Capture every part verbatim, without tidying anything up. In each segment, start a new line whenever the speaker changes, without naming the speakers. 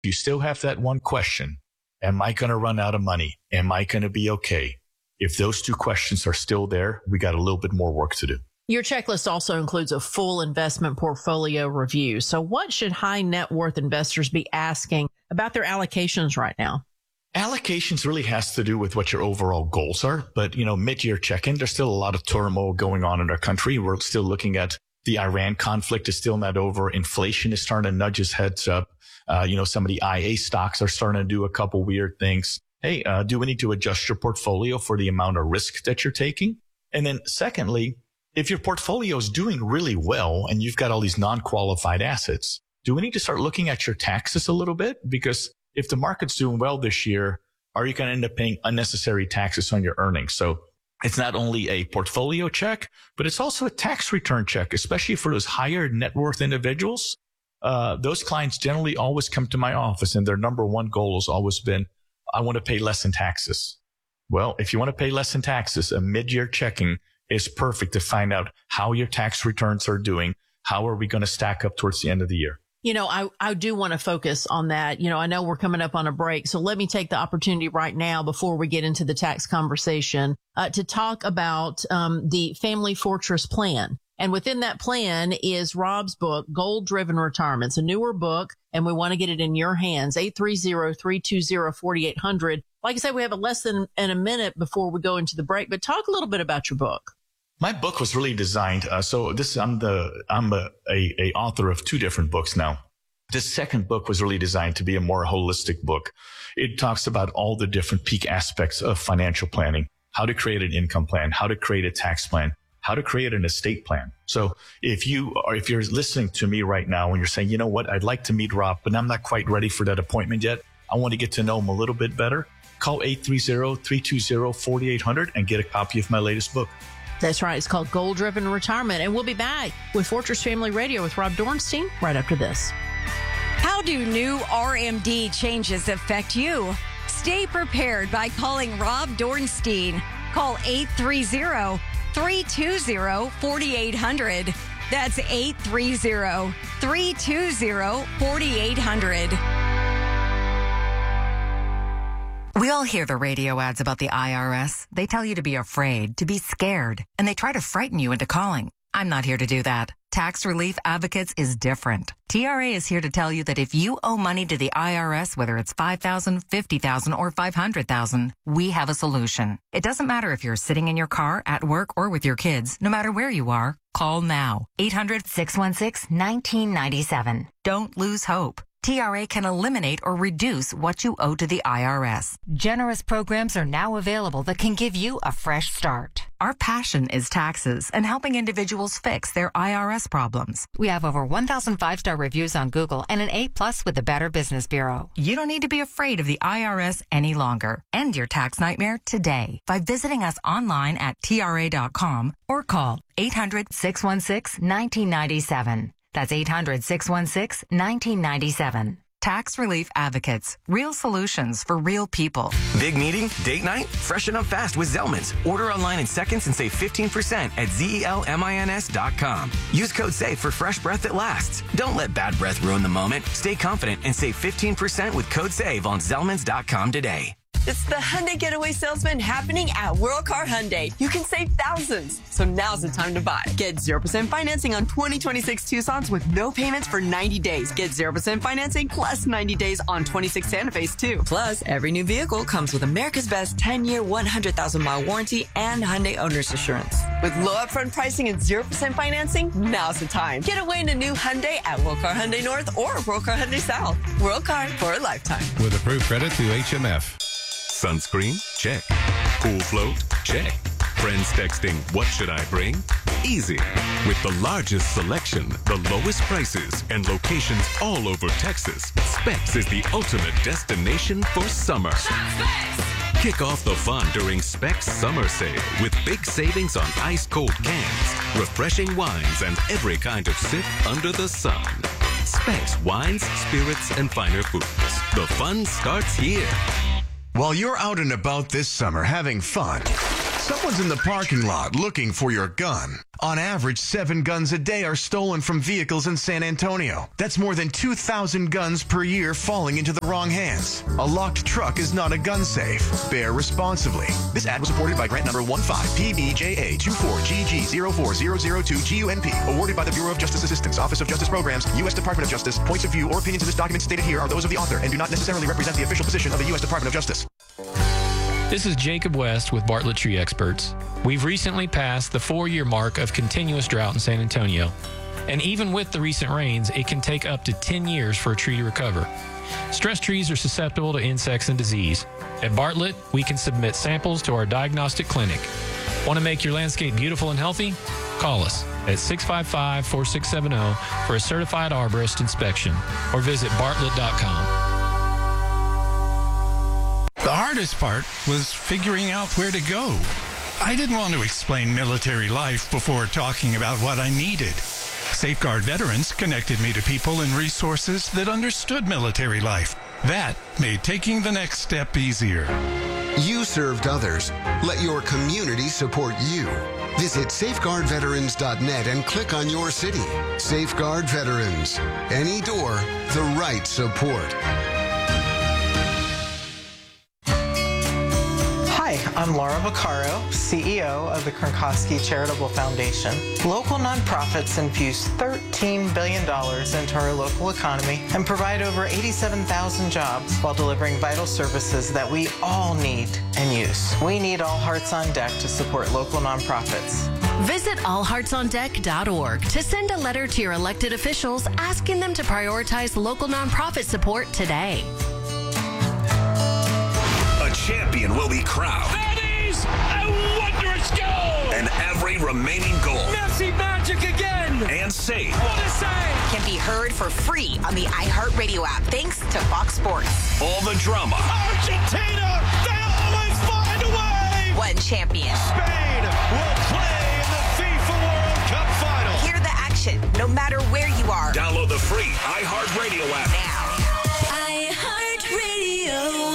You still have that one question. Am I going to run out of money? Am I going to be okay? If those two questions are still there, we got a little bit more work to do.
Your checklist also includes a full investment portfolio review. So what should high net worth investors be asking about their allocations right now?
Allocations really has to do with what your overall goals are. But, you know, mid-year check-in, there's still a lot of turmoil going on in our country. We're still looking at the Iran conflict is still not over. Inflation is starting to nudge its heads up. Uh, you know, some of the I A stocks are starting to do a couple weird things. Hey, uh, do we need to adjust your portfolio for the amount of risk that you're taking? And then secondly, if your portfolio is doing really well and you've got all these non-qualified assets, do we need to start looking at your taxes a little bit? Because if the market's doing well this year, are you going to end up paying unnecessary taxes on your earnings? So it's not only a portfolio check, but it's also a tax return check, especially for those higher net worth individuals. Uh, those clients generally always come to my office and their number one goal has always been, I want to pay less in taxes. Well, if you want to pay less in taxes, a mid-year checking is perfect to find out how your tax returns are doing. How are we going to stack up towards the end of the year?
You know, I, I do want to focus on that. You know, I know we're coming up on a break, so let me take the opportunity right now before we get into the tax conversation uh, to talk about um, the Family Fortress Plan. And within that plan is Rob's book, Goal Driven Retirement. It's a newer book, and we want to get it in your hands. eight three zero, three two zero, four eight zero zero. Like I said, we have a less than in a minute before we go into the break, but talk a little bit about your book.
My book was really designed. Uh, so this, I'm the, I'm a, a, a author of two different books now. This second book was really designed to be a more holistic book. It talks about all the different peak aspects of financial planning, how to create an income plan, how to create a tax plan, how to create an estate plan. So if you are, if you're listening to me right now and you're saying, you know what, I'd like to meet Rob, but I'm not quite ready for that appointment yet. I want to get to know him a little bit better. Call eight three zero, three two zero, four eight zero zero and get a copy of my latest book.
That's right. It's called Goal Driven Retirement. And we'll be back with Fortress Family Radio with Rob Dornstein right after this.
How do new R M D changes affect you? Stay prepared by calling Rob Dornstein. Call eight three zero, three two zero, four eight zero zero. That's eight three zero, three two zero, four eight zero zero.
We all hear the radio ads about the I R S. They tell you to be afraid, to be scared, and they try to frighten you into calling. I'm not here to do that. Tax Relief Advocates is different. T R A is here to tell you that if you owe money to the I R S, whether it's five thousand dollars, fifty thousand dollars, or five hundred thousand dollars, we have a solution. It doesn't matter if you're sitting in your car, at work, or with your kids. No matter where you are, call now. eight hundred, six one six, one nine nine seven. Don't lose hope. T R A can eliminate or reduce what you owe to the I R S. Generous programs are now available that can give you a fresh start. Our passion is taxes and helping individuals fix their I R S problems. We have over one thousand five-star reviews on Google and an A plus with the Better Business Bureau. You don't need to be afraid of the I R S any longer. End your tax nightmare today by visiting us online at T R A dot com or call eight hundred, six one six, one nine nine seven. That's eight hundred, six one six, one nine nine seven. Tax Relief Advocates. Real solutions for real people.
Big meeting? Date night? Freshen up fast with Zelmans. Order online in seconds and save fifteen percent at zelmins dot com. Use code SAFE for fresh breath that lasts. Don't let bad breath ruin the moment. Stay confident and save fifteen percent with code SAVE on zelmans dot com today.
It's the Hyundai Getaway Salesman happening at World Car Hyundai. You can save thousands. So now's the time to buy. Get zero percent financing on twenty twenty-six Tucson's with no payments for ninety days. Get zero percent financing plus ninety days on twenty-six Santa Fe's too. Plus, every new vehicle comes with America's Best ten-year, one hundred thousand mile warranty and Hyundai Owner's Assurance. With low upfront pricing and zero percent financing, now's the time. Get away in a new Hyundai at World Car Hyundai North or World Car Hyundai South. World Car for a lifetime.
With approved credit through H M F.
Sunscreen? Check. Cool float? Check. Friends texting, what should I bring? Easy. With the largest selection, the lowest prices, and locations all over Texas, Specs is the ultimate destination for summer. Kick off the fun during Specs Summer Sale with big savings on ice-cold cans, refreshing wines, and every kind of sip under the sun. Specs Wines, Spirits, and Finer Foods. The fun starts here.
While you're out and about this summer having fun, Someone's in the parking lot looking for your gun. On average, seven guns a day are stolen from vehicles in San Antonio. That's more than two thousand guns per year falling into the wrong hands. A locked truck is not a gun safe. Bear responsibly. This ad was supported by grant number one five P B J A two four G G zero four zero zero two G U N P, awarded by the Bureau of Justice Assistance, Office of Justice Programs, U S Department of Justice. Points of view or opinions in this document stated here are those of the author and do not necessarily represent the official position of the U S Department of Justice.
This is Jacob West with Bartlett Tree Experts. We've recently passed the four-year mark of continuous drought in San Antonio. And even with the recent rains, it can take up to ten years for a tree to recover. Stressed trees are susceptible to insects and disease. At Bartlett, we can submit samples to our diagnostic clinic. Want to make your landscape beautiful and healthy? Call us at six five five, four six seven zero for a certified arborist inspection or visit bartlett dot com.
The hardest part was figuring out where to go. I didn't want to explain military life before talking about what I needed. Safeguard Veterans connected me to people and resources that understood military life. That made taking the next step easier.
You served others. Let your community support you. Visit safeguard veterans dot net and click on your city. Safeguard Veterans. Any door, the right support.
Hi, I'm Laura Vaccaro, C E O of the Kronkowski Charitable Foundation. Local nonprofits infuse thirteen billion dollars into our local economy and provide over eighty-seven thousand jobs while delivering vital services that we all need and use. We need all hearts on deck to support local nonprofits.
Visit all hearts on deck dot org to send a letter to your elected officials asking them to prioritize local nonprofit support today.
A champion will be crowned.
That is a wondrous goal!
And every remaining goal.
Messi magic again!
And saved.
What a save!
Can be heard for free on the iHeartRadio app, thanks to Fox Sports.
All the drama.
Argentina! They always find a way!
One champion.
Spain will play in the FIFA World Cup final.
Hear the action, no matter where you are.
Download the free iHeartRadio app
now.
iHeartRadio.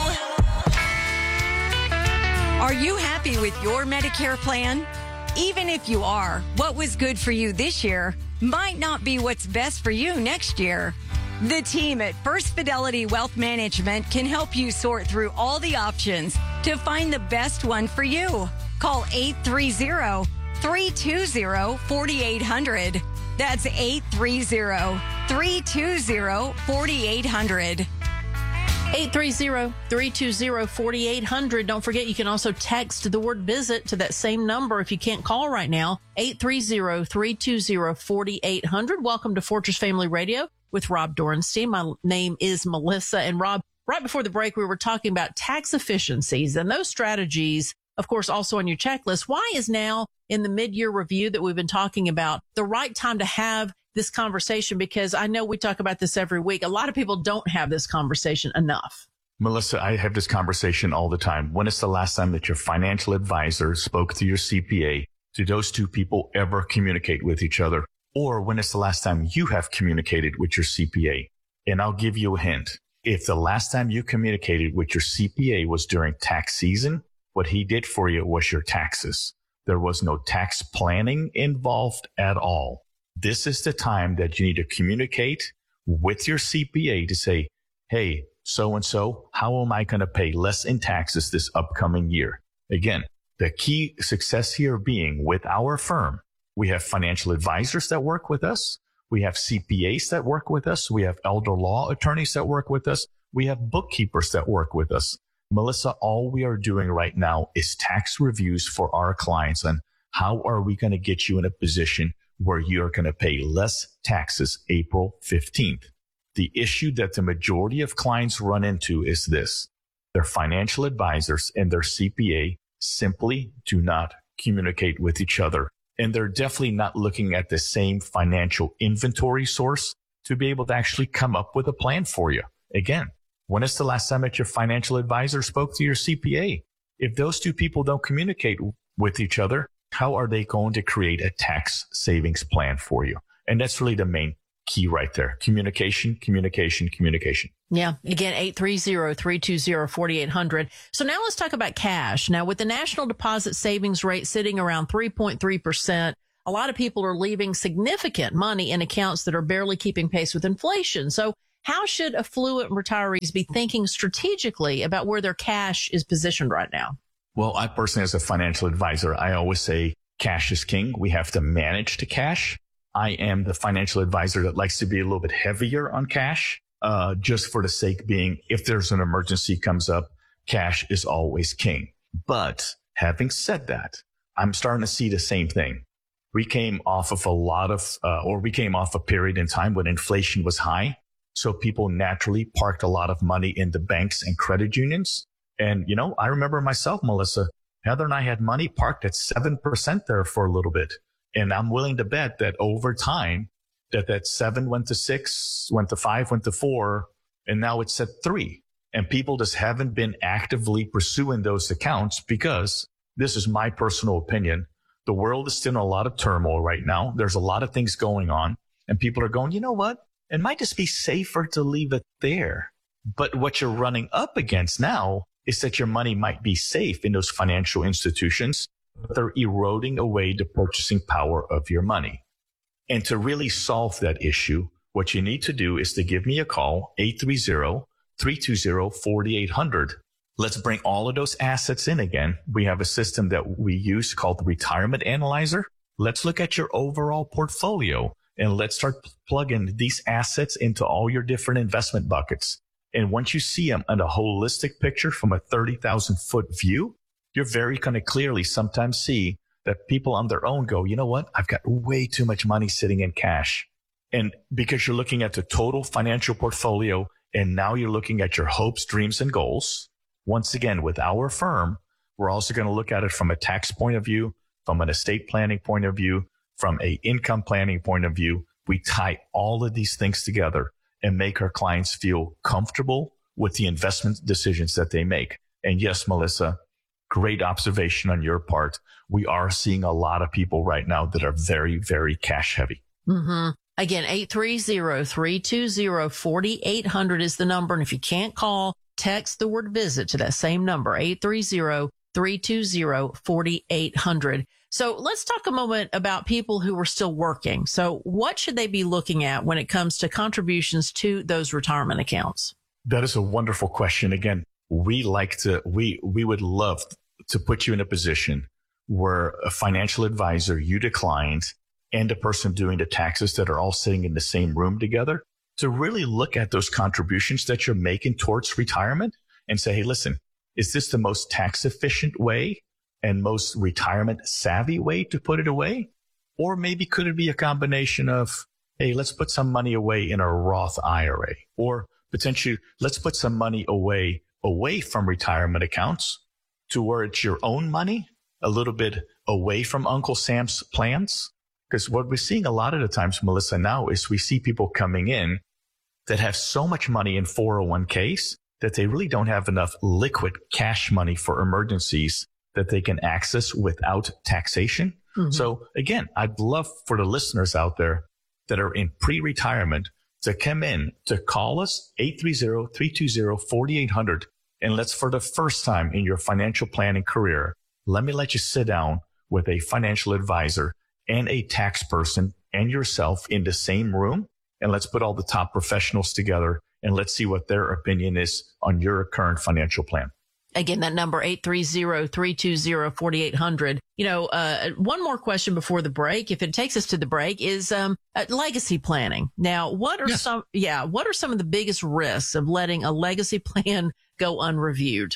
Are you happy with your Medicare plan? Even if you are, what was good for you this year might not be what's best for you next year. The team at First Fidelity Wealth Management can help you sort through all the options to find the best one for you. Call eight three zero, three two zero, four eight zero zero. That's eight three zero, three two zero, four eight zero zero.
eight three zero, three two zero, four eight zero zero. Don't forget, you can also text the word visit to that same number if you can't call right now, eight three zero, three two zero, four eight zero zero. Welcome to Fortress Family Radio with Rob Dorenstein. My name is Melissa. And Rob, right before the break, we were talking about tax efficiencies and those strategies, of course, also on your checklist. Why is now, in the mid-year review that we've been talking about, the right time to have this conversation? Because I know we talk about this every week. A lot of people don't have this conversation enough.
Melissa, I have this conversation all the time. When is the last time that your financial advisor spoke to your C P A? Do those two people ever communicate with each other? Or when is the last time you have communicated with your C P A? And I'll give you a hint. If the last time you communicated with your C P A was during tax season, what he did for you was your taxes. There was no tax planning involved at all. This is the time that you need to communicate with your C P A to say, hey, so-and-so, how am I going to pay less in taxes this upcoming year? Again, the key success here being with our firm, we have financial advisors that work with us. We have C P As that work with us. We have elder law attorneys that work with us. We have bookkeepers that work with us. Melissa, all we are doing right now is tax reviews for our clients. And how are we going to get you in a position where you're going to pay less taxes April fifteenth? The issue that the majority of clients run into is this. Their financial advisors and their C P A simply do not communicate with each other. And they're definitely not looking at the same financial inventory source to be able to actually come up with a plan for you. Again, when is the last time that your financial advisor spoke to your C P A? If those two people don't communicate with each other, how are they going to create a tax savings plan for you? And that's really the main key right there. Communication, communication, communication.
Yeah. Again, eight three zero, three two zero, four eight zero zero. So now let's talk about cash. Now, with the national deposit savings rate sitting around three point three percent, a lot of people are leaving significant money in accounts that are barely keeping pace with inflation. So how should affluent retirees be thinking strategically about where their cash is positioned right now?
Well, I personally, as a financial advisor, I always say cash is king. We have to manage the cash. I am the financial advisor that likes to be a little bit heavier on cash, uh, just for the sake being, if there's an emergency comes up, cash is always king. But having said that, I'm starting to see the same thing. We came off of a lot of, uh, or we came off a period in time when inflation was high. So people naturally parked a lot of money in the banks and credit unions. And, you know, I remember myself, Melissa, Heather and I had money parked at seven percent there for a little bit. And I'm willing to bet that over time that that seven went to six, went to five, went to four, and now it's at three. And people just haven't been actively pursuing those accounts because this is my personal opinion. The world is still in a lot of turmoil right now. There's a lot of things going on and people are going, you know what? It might just be safer to leave it there. But what you're running up against now is that your money might be safe in those financial institutions, but they're eroding away the purchasing power of your money. And to really solve that issue, what you need to do is to give me a call, eight three zero, three two zero, four eight zero zero. Let's bring all of those assets in again. We have a system that we use called the Retirement Analyzer. Let's look at your overall portfolio and let's start plugging these assets into all your different investment buckets. And once you see them in a holistic picture from a thirty thousand foot view, you're very going to clearly sometimes see that people on their own go, you know what? I've got way too much money sitting in cash. And because you're looking at the total financial portfolio and now you're looking at your hopes, dreams, and goals. Once again, with our firm, we're also going to look at it from a tax point of view, from an estate planning point of view, from a income planning point of view. We tie all of these things together and make our clients feel comfortable with the investment decisions that they make. And yes, Melissa, great observation on your part. We are seeing a lot of people right now that are very, very cash heavy.
Mm-hmm. Again, eight three zero, three two zero, four eight zero zero is the number. And if you can't call, text the word visit to that same number, eight three zero, three two zero, four eight zero zero. So let's talk a moment about people who are still working. So what should they be looking at when it comes to contributions to those retirement accounts?
That is a wonderful question. Again, we like to, we, we would love to put you in a position where a financial advisor you declined and a person doing the taxes that are all sitting in the same room together to really look at those contributions that you're making towards retirement and say, hey, listen, is this the most tax efficient way and most retirement savvy way to put it away? Or maybe could it be a combination of, hey, let's put some money away in a Roth I R A, or potentially let's put some money away, away from retirement accounts to where it's your own money, a little bit away from Uncle Sam's plans. Because what we're seeing a lot of the times, Melissa, now is we see people coming in that have so much money in four oh one k's that they really don't have enough liquid cash money for emergencies that they can access without taxation. Mm-hmm. So again, I'd love for the listeners out there that are in pre-retirement to come in to call us eight three zero, three two zero, four eight zero zero. And let's, for the first time in your financial planning career, let me let you sit down with a financial advisor and a tax person and yourself in the same room. And let's put all the top professionals together and let's see what their opinion is on your current financial plan.
Again, that number, eight three zero, three two zero, four eight zero zero. You know, uh, one more question before the break, if it takes us to the break, is um, uh, legacy planning. Now, what are
yes.
some, yeah, what are some of the biggest risks of letting a legacy plan go unreviewed?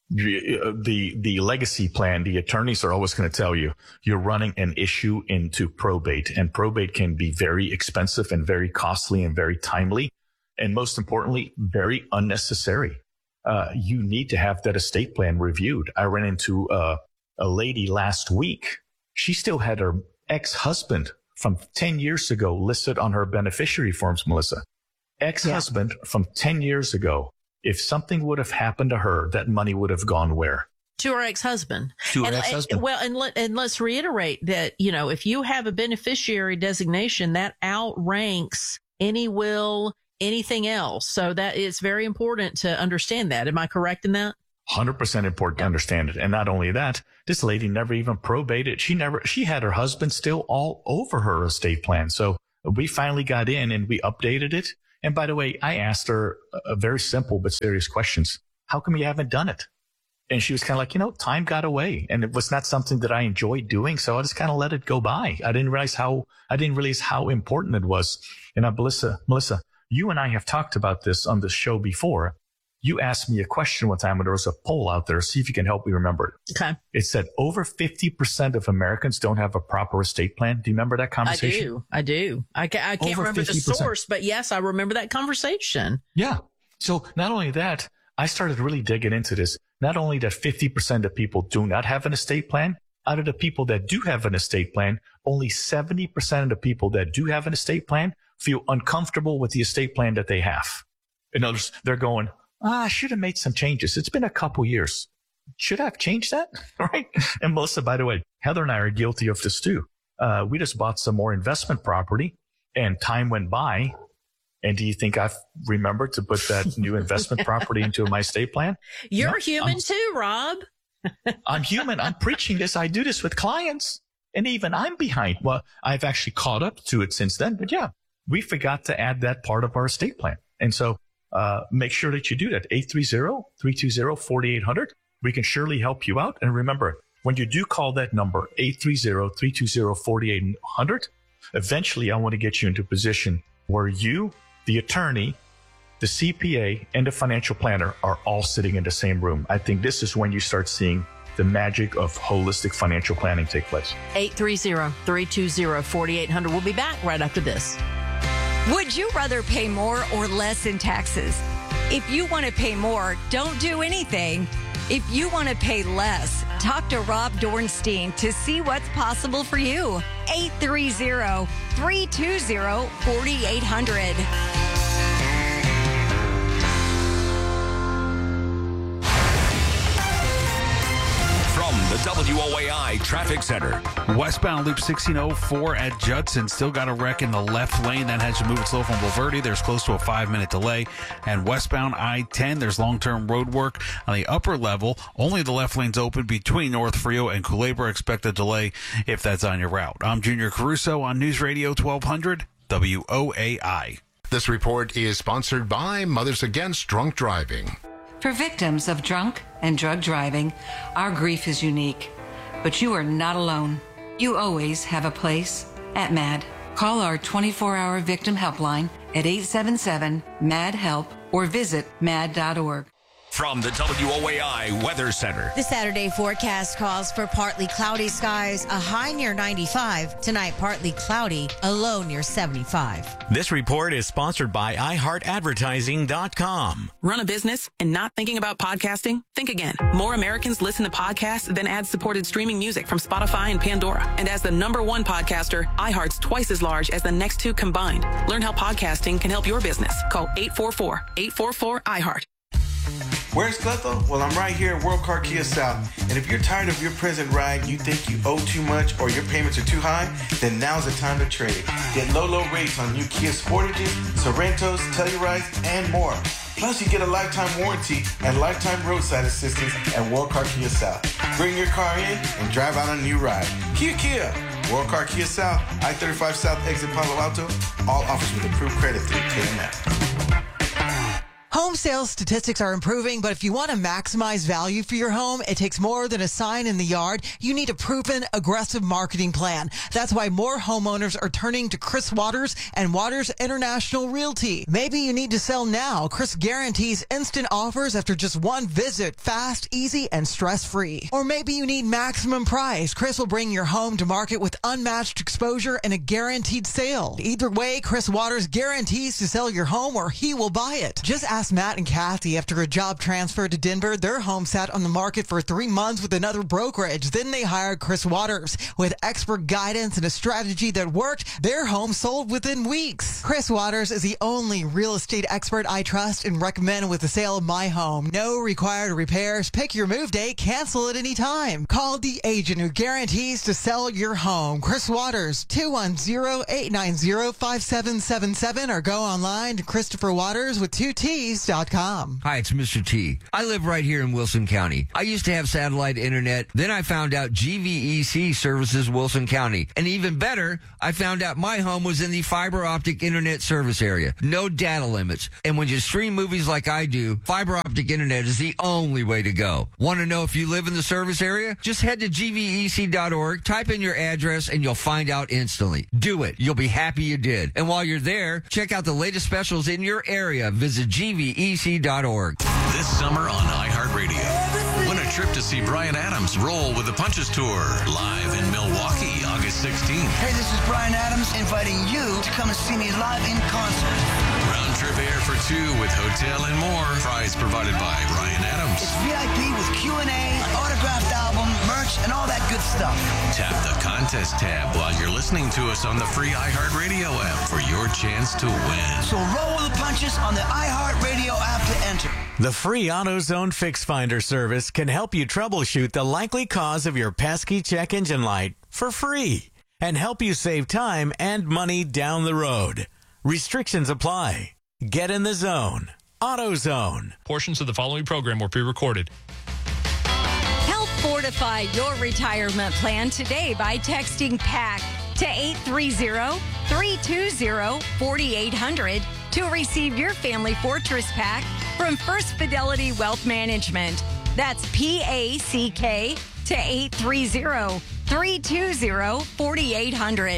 The, the legacy plan, the attorneys are always going to tell you you're running an issue into probate, and probate can be very expensive and very costly and very timely. And most importantly, very unnecessary. Uh, you need to have that estate plan reviewed. I ran into uh, a lady last week. She still had her ex-husband from ten years ago listed on her beneficiary forms, Melissa. Ex-husband yeah. from ten years ago. If something would have happened to her, that money would have gone where?
To her ex-husband.
To her
and,
ex-husband.
Well, and, let, and let's reiterate that, you know, if you have a beneficiary designation, that outranks any will, anything else. So that it's very important to understand that. Am I correct in that?
one hundred percent important to understand it. And not only that, this lady never even probated. She never, she had her husband still all over her estate plan. So we finally got in and we updated it. And by the way, I asked her a very simple but serious questions. How come you haven't done it? And she was kind of like, you know, time got away and it was not something that I enjoyed doing. So I just kind of let it go by. I didn't realize how, I didn't realize how important it was. And uh, Melissa, Melissa, you and I have talked about this on the show before. You asked me a question one time when there was a poll out there. See if you can help me remember it.
Okay.
It said over fifty percent of Americans don't have a proper estate plan. Do you remember that conversation?
I do. I do. I, ca- I can't
Over
remember
fifty percent.
the source, but yes, I remember that conversation.
Yeah. So not only that, I started really digging into this. Not only that fifty percent of people do not have an estate plan, out of the people that do have an estate plan, only seventy percent of the people that do have an estate plan feel uncomfortable with the estate plan that they have. In other words, they're going, ah, I should have made some changes. It's been a couple years. Should I have changed that? Right? And Melissa, by the way, Heather and I are guilty of this too. Uh, we just bought some more investment property and time went by. And do you think I've remembered to put that new investment property into my estate plan?
You're
No,
human
I'm,
too, Rob.
I'm human. I'm preaching this. I do this with clients. And even I'm behind. Well, I've actually caught up to it since then. But yeah, we forgot to add that part of our estate plan. And so uh, make sure that you do that. eight three zero, three two zero, four eight zero zero. We can surely help you out. And remember, when you do call that number, eight three zero, three two zero, four eight zero zero, eventually I want to get you into a position where you, the attorney, the C P A, and the financial planner are all sitting in the same room. I think this is when you start seeing the magic of holistic financial planning take place.
eight three zero, three two zero, four eight zero zero. We'll be back right after this.
Would you rather pay more or less in taxes? If you want to pay more, don't do anything. If you want to pay less, talk to Rob Dornstein to see what's possible for you. eight three zero, three two zero, four eight zero zero.
From the W O A I Traffic Center.
Westbound Loop sixteen oh four at Judson. Still got a wreck in the left lane. That has you moving slow from Bulverde. There's close to a five-minute delay. And westbound I ten, there's long-term road work on the upper level. Only the left lane's open between North Frio and Culebra. Expect a delay if that's on your route. I'm Junior Caruso on News Radio twelve hundred W O A I.
This report is sponsored by Mothers Against Drunk Driving.
For victims of drunk and drug driving, our grief is unique. But you are not alone. You always have a place at MAD. Call our twenty-four hour victim helpline at eight seven seven, M A D, HELP or visit mad dot org.
From the W O A I Weather Center.
The Saturday forecast calls for partly cloudy skies, a high near ninety-five. Tonight, partly cloudy, a low near seventy-five.
This report is sponsored by i heart advertising dot com.
Run a business and not thinking about podcasting? Think again. More Americans listen to podcasts than ad-supported streaming music from Spotify and Pandora. And as the number one podcaster, iHeart's twice as large as the next two combined. Learn how podcasting can help your business. Call eight four four, eight four four, I heart.
Where's Clethel? Well, I'm right here at World Car Kia South. And if you're tired of your present ride, you think you owe too much, or your payments are too high, then now's the time to trade. Get low, low rates on new Kia Sportages, Sorrentos, Tellurides, and more. Plus, you get a lifetime warranty and lifetime roadside assistance at World Car Kia South. Bring your car in and drive out on a new ride. Kia Kia. World Car Kia South, I thirty-five South exit Palo Alto. All offers with approved credit through K M F.
Home sales statistics are improving, but if you want to maximize value for your home, it takes more than a sign in the yard. You need a proven, aggressive marketing plan. That's why more homeowners are turning to Chris Waters and Waters International Realty. Maybe you need to sell now. Chris guarantees instant offers after just one visit, fast, easy, and stress-free. Or maybe you need maximum price. Chris will bring your home to market with unmatched exposure and a guaranteed sale. Either way, Chris Waters guarantees to sell your home or he will buy it. Just ask Ask Matt and Kathy. After a job transfer to Denver, their home sat on the market for three months with another brokerage. Then they hired Chris Waters. With expert guidance and a strategy that worked, their home sold within weeks. Chris Waters is the only real estate expert I trust and recommend with the sale of my home. No required repairs. Pick your move date. Cancel at any time. Call the agent who guarantees to sell your home. Chris Waters, two one zero, eight nine zero, five seven seven seven, or go online to Christopher Waters with two T's dot com.
Hi, it's Mister T. I live right here in Wilson County. I used to have satellite internet. Then I found out G V E C services Wilson County. And even better, I found out my home was in the fiber optic internet service area. No data limits. And when you stream movies like I do, fiber optic internet is the only way to go. Want to know if you live in the service area? Just head to G V E C dot org, type in your address, and you'll find out instantly. Do it. You'll be happy you did. And while you're there, check out the latest specials in your area. Visit G V E C dot org.
This summer on iHeartRadio, win a trip to see Bryan Adams roll with the Punches Tour live in Milwaukee, August sixteenth.
Hey, this is Bryan Adams inviting you to come and see me live in concert.
Round trip air for two with hotel and more. Prize provided by Bryan Adams.
It's V I P with Q and A, autographed album, merch, and all that good stuff.
Tap the contest tab while you're listening to us on the free iHeartRadio app for your chance to win.
So roll with the punches on the iHeartRadio app to enter.
The free AutoZone Fix Finder service can help you troubleshoot the likely cause of your pesky check engine light for free and help you save time and money down the road. Restrictions apply. Get in the zone. AutoZone.
Portions of the following program were pre-recorded.
Help fortify your retirement plan today by texting PACK to eight three zero, three two zero, four eight zero zero to receive your Family Fortress Pack from First Fidelity Wealth Management. That's P A C K to eight three zero, three two zero, four eight zero zero.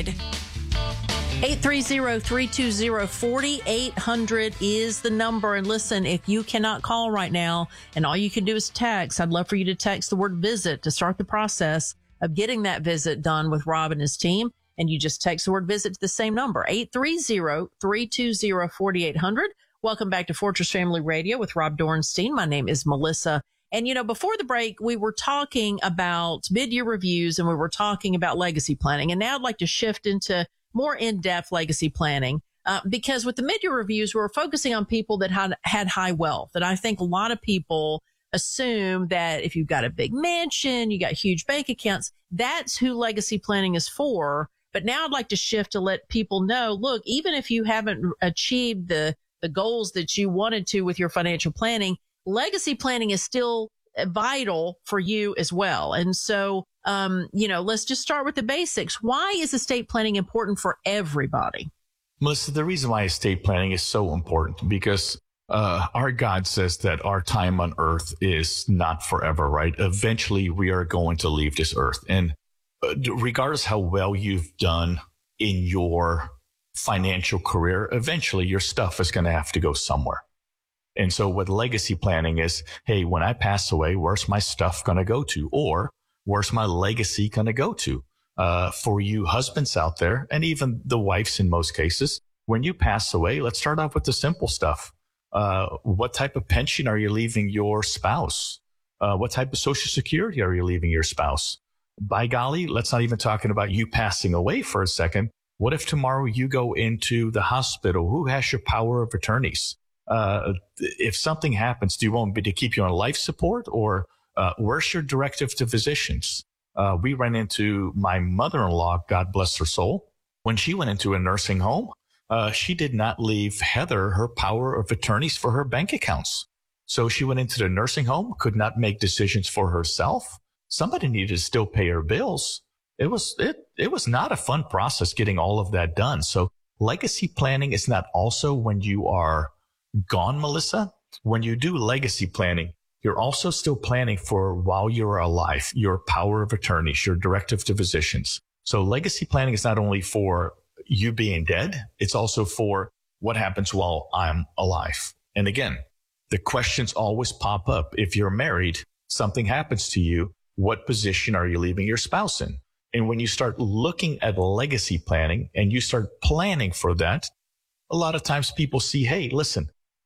eight three zero, three two zero, four eight zero zero is the number. And listen, if you cannot call right now and all you can do is text, I'd love for you to text the word visit to start the process of getting that visit done with Rob and his team. And you just text the word visit to the same number, eight three zero, three two zero, four eight zero zero. Welcome back to Fortress Family Radio with Rob Dornstein. My name is Melissa. And, you know, before the break, we were talking about mid-year reviews and we were talking about legacy planning. And now I'd like to shift into more in-depth legacy planning, uh, because with the mid-year reviews, we were focusing on people that had, had high wealth. And I think a lot of people assume that if you've got a big mansion, you got huge bank accounts, that's who legacy planning is for. But now I'd like to shift to let people know, look, even if you haven't achieved the, the goals that you wanted to with your financial planning, legacy planning is still vital for you as well. And so, um, you know, let's just start with the basics. Why is estate planning important for everybody?
Melissa, the reason why estate planning is so important because uh, our God says that our time on earth is not forever, right? Eventually, we are going to leave this earth. And regardless how well you've done in your financial career, eventually your stuff is going to have to go somewhere. And so what legacy planning is, hey, when I pass away, where's my stuff going to go to? Or where's my legacy going to go to? Uh, for you husbands out there, and even the wives in most cases, when you pass away, let's start off with the simple stuff. Uh, what type of pension are you leaving your spouse? Uh, what type of Social Security are you leaving your spouse? By golly, let's not even talking about you passing away for a second. What if tomorrow you go into the hospital? Who has your power of attorneys? Uh, if something happens, do you want me to keep you on life support, or uh, where's your directive to physicians? Uh, we ran into my mother-in-law, God bless her soul, when she went into a nursing home. Uh, she did not leave Heather her power of attorneys for her bank accounts. So she went into the nursing home, could not make decisions for herself. Somebody needed to still pay her bills. It was, it, it was not a fun process getting all of that done. So legacy planning is not also when you are gone, Melissa. When you do legacy planning, you're also still planning for while you're alive, your power of attorneys, your directive to physicians. So legacy planning is not only for you being dead, it's also for what happens while I'm alive. And again, the questions always pop up. If you're married, something happens to you, what position are you leaving your spouse in? And when you start looking at legacy planning and you start planning for that, a lot of times people see, hey, listen,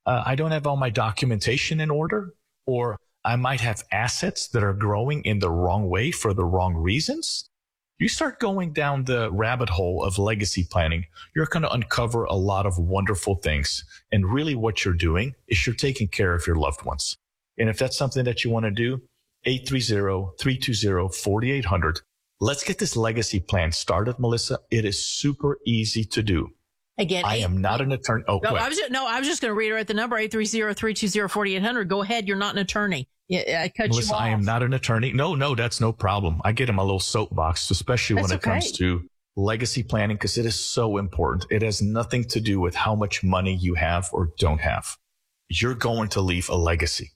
uh, I don't have all my documentation in order, or I might have assets that are growing in the wrong way for the wrong reasons. You start going down the rabbit hole of legacy planning, you're going to uncover a lot of wonderful things. And really what you're doing is you're taking care of your loved ones. And if that's something that you want to do, eight three zero, three two zero, four eight zero zero. Let's get this legacy plan started, Melissa. It is super easy to do.
Again,
I
eight,
am not an attorney. Oh,
no, I was just, no, I was just going to reiterate the number eight three zero, three two zero, four eight zero zero. Go ahead. You're not an attorney. Yeah, I cut
Melissa,
you off.
I am not an attorney. No, no, that's no problem. I get in my little soapbox, especially
That's
when it
okay.
comes to legacy planning, because it is so important. It has nothing to do with how much money you have or don't have. You're going to leave a legacy.